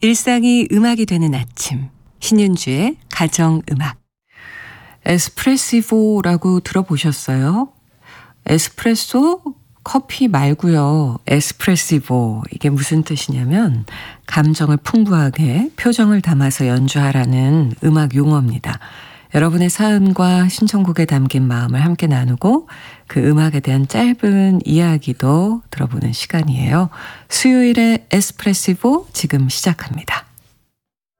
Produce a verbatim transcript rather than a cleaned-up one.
일상이 음악이 되는 아침, 신윤주의 가정음악. 에스프레시보라고 들어보셨어요? 에스프레소 커피 말고요. 에스프레시보, 이게 무슨 뜻이냐면 감정을 풍부하게 표정을 담아서 연주하라는 음악 용어입니다. 여러분의 사연과 신청곡에 담긴 마음을 함께 나누고 그 음악에 대한 짧은 이야기도 들어보는 시간이에요. 수요일의 에스프레시보 지금 시작합니다.